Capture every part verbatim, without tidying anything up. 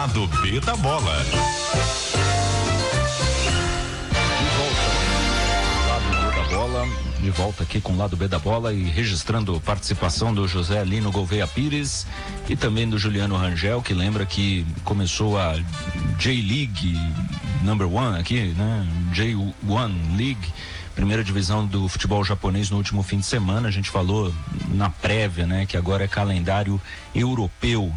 Lado B da Bola. De volta aqui com o Lado B da Bola e registrando participação do José Lino Gouveia Pires e também do Juliano Rangel, que lembra que começou a J-League Number One aqui, né? J um League, primeira divisão do futebol japonês no último fim de semana. A gente falou na prévia, né? Que agora é calendário europeu.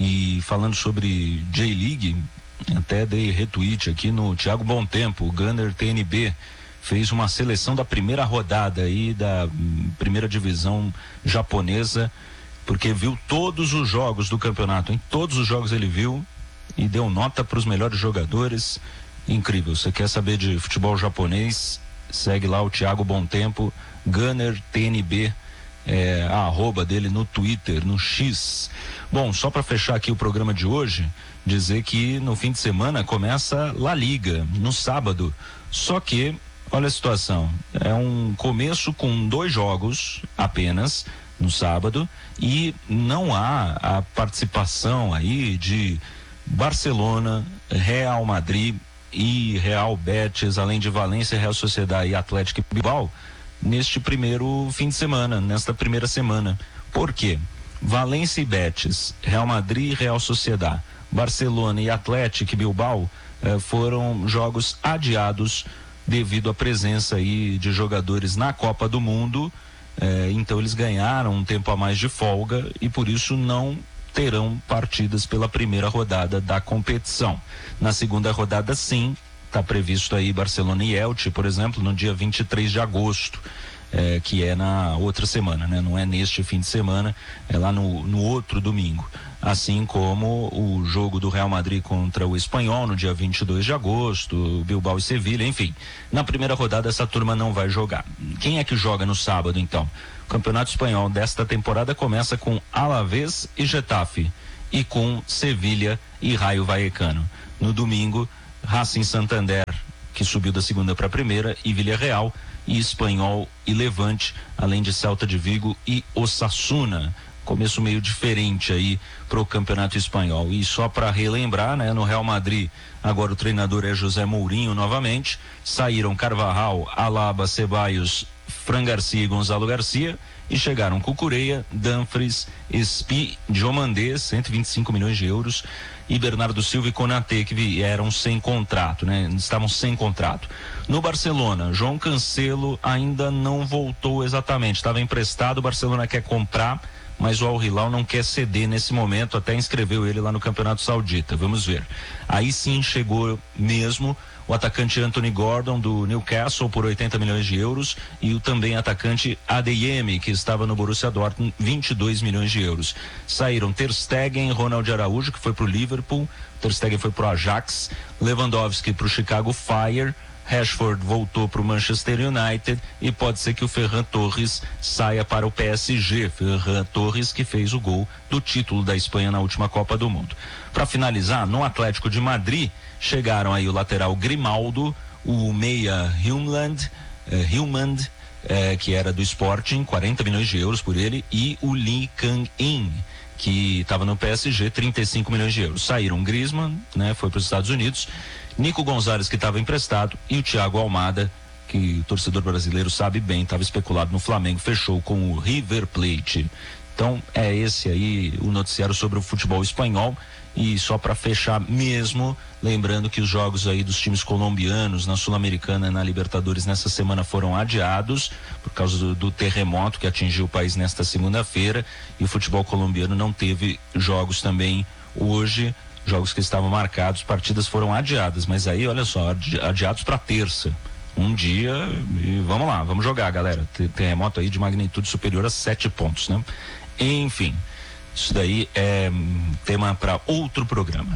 E falando sobre J-League, até dei retweet aqui no Thiago Bom Tempo, o Gunner T N B fez uma seleção da primeira rodada aí da primeira divisão japonesa, porque viu todos os jogos do campeonato, em todos os jogos ele viu e deu nota para os melhores jogadores. Incrível. Você quer saber de futebol japonês? Segue lá o Thiago Bom Tempo, Gunner T N B, é, a arroba dele no Twitter, no X. Bom, só para fechar aqui o programa de hoje, dizer que no fim de semana começa La Liga, no sábado, só que olha a situação, é um começo com dois jogos apenas no sábado e não há a participação aí de Barcelona, Real Madrid e Real Betis, além de Valência, Real Sociedad e Atlético Bilbao neste primeiro fim de semana, nesta primeira semana. Por quê? Valência e Betis, Real Madrid e Real Sociedad, Barcelona e Atlético Bilbao eh, foram jogos adiados devido à presença aí de jogadores na Copa do Mundo, eh, então eles ganharam um tempo a mais de folga e por isso não terão partidas pela primeira rodada da competição. Na segunda rodada, sim, está previsto aí Barcelona e Elche, por exemplo, no dia vinte e três de agosto, eh, que é na outra semana, né? Não é neste fim de semana, é lá no, no outro domingo. Assim como o jogo do Real Madrid contra o Espanhol no dia vinte e dois de agosto, Bilbao e Sevilha, enfim. Na primeira rodada essa turma não vai jogar. Quem é que joga no sábado então? O Campeonato Espanhol desta temporada começa com Alavés e Getafe e com Sevilha e Rayo Vallecano. No domingo, Racing Santander, que subiu da segunda para a primeira, e Villarreal, e Espanhol e Levante, além de Celta de Vigo e Osasuna. Começo meio diferente aí pro Campeonato Espanhol. E só para relembrar, né, no Real Madrid, agora o treinador é José Mourinho novamente. Saíram Carvajal, Alaba, Ceballos, Fran Garcia e Gonzalo Garcia e chegaram Cucureia, Dumfries, Espi, Diomandé, cento e vinte e cinco milhões de euros, e Bernardo Silva e Konaté, que vieram sem contrato, né? Estavam sem contrato. No Barcelona, João Cancelo ainda não voltou exatamente, estava emprestado, o Barcelona quer comprar, mas o Al Hilal não quer ceder nesse momento, até inscreveu ele lá no Campeonato Saudita, vamos ver. Aí sim chegou mesmo o atacante Anthony Gordon do Newcastle por oitenta milhões de euros e o também atacante Adeyemi, que estava no Borussia Dortmund, vinte e dois milhões de euros. Saíram Ter Stegen, Ronald Araújo, que foi para o Liverpool, Ter Stegen foi para o Ajax, Lewandowski para o Chicago Fire, Rashford voltou para o Manchester United e pode ser que o Ferran Torres saia para o P S G. Ferran Torres que fez o gol do título da Espanha na última Copa do Mundo. Para finalizar, no Atlético de Madrid chegaram aí o lateral Grimaldo, o meia Hilmand, eh, Hilmand eh, que era do Sporting, quarenta milhões de euros por ele, e o Lee Kang-in, que estava no P S G, trinta e cinco milhões de euros. Saíram Griezmann, né, foi para os Estados Unidos, Nico Gonzalez, que estava emprestado, e o Thiago Almada, que o torcedor brasileiro sabe bem, estava especulado no Flamengo, fechou com o River Plate. Então é esse aí o noticiário sobre o futebol espanhol. E só para fechar mesmo, lembrando que os jogos aí dos times colombianos na Sul-Americana e na Libertadores nessa semana foram adiados por causa do, do terremoto que atingiu o país nesta segunda-feira, e o futebol colombiano não teve jogos também hoje, jogos que estavam marcados, partidas foram adiadas, mas aí olha só, adiados para terça, um dia, e vamos lá, vamos jogar, galera. Terremoto aí de magnitude superior a sete pontos, né? Enfim, isso daí é tema para outro programa.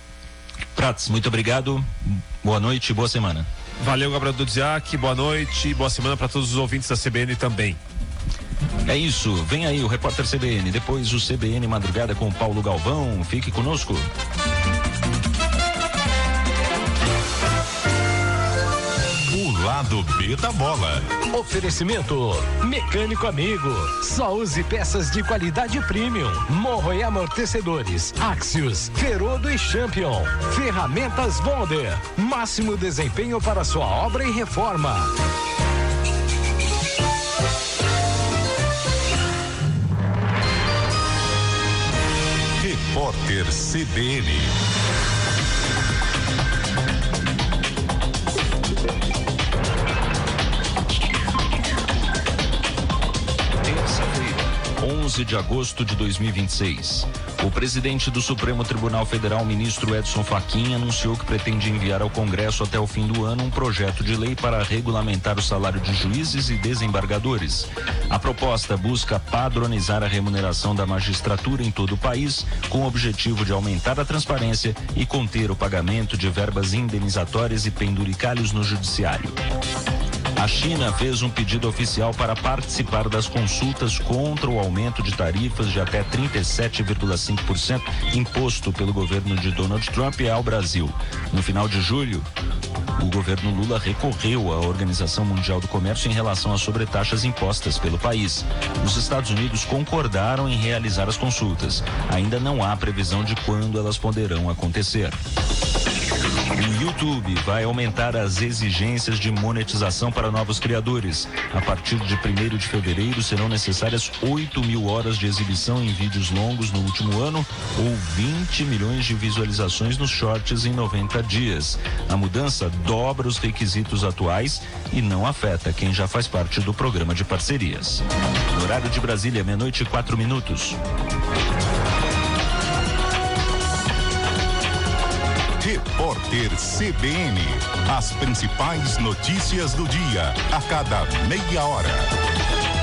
Prats, muito obrigado, boa noite e boa semana. Valeu, Gabriel Dudziak, boa noite e boa semana para todos os ouvintes da C B N também. É isso, vem aí o Repórter C B N, depois o C B N Madrugada com Paulo Galvão, fique conosco. O lado B da bola. Oferecimento Mecânico Amigo. Só use peças de qualidade premium. Morro e amortecedores. Axios, Ferodo e Champion. Ferramentas Bonder. Máximo desempenho para sua obra e reforma. Repórter C B N. onze de agosto de dois mil e vinte e seis. O presidente do Supremo Tribunal Federal, ministro Edson Fachin, anunciou que pretende enviar ao Congresso até o fim do ano um projeto de lei para regulamentar o salário de juízes e desembargadores. A proposta busca padronizar a remuneração da magistratura em todo o país, com o objetivo de aumentar a transparência e conter o pagamento de verbas indenizatórias e penduricalhos no judiciário. A China fez um pedido oficial para participar das consultas contra o aumento de tarifas de até trinta e sete vírgula cinco por cento imposto pelo governo de Donald Trump ao Brasil. No final de julho, o governo Lula recorreu à Organização Mundial do Comércio em relação às sobretaxas impostas pelo país. Os Estados Unidos concordaram em realizar as consultas. Ainda não há previsão de quando elas poderão acontecer. O YouTube vai aumentar as exigências de monetização para novos criadores. A partir de primeiro de fevereiro serão necessárias oito mil horas de exibição em vídeos longos no último ano ou vinte milhões de visualizações nos shorts em noventa dias. A mudança dobra os requisitos atuais e não afeta quem já faz parte do programa de parcerias. No horário de Brasília, meia-noite e quatro minutos. Repórter C B N. As principais notícias do dia, a cada meia hora.